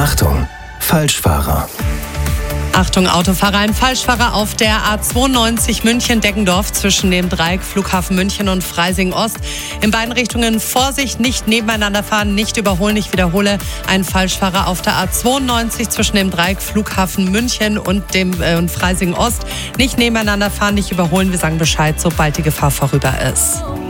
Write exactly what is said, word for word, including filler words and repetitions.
Achtung, Falschfahrer. Achtung, Autofahrer, ein Falschfahrer auf der A zweiundneunzig München-Deggendorf zwischen dem Dreieck Flughafen München und Freising-Ost. In beiden Richtungen Vorsicht, nicht nebeneinander fahren, nicht überholen. Ich wiederhole, ein Falschfahrer auf der A zweiundneunzig zwischen dem Dreieck Flughafen München und dem äh, und Freising-Ost. Nicht nebeneinander fahren, nicht überholen. Wir sagen Bescheid, sobald die Gefahr vorüber ist.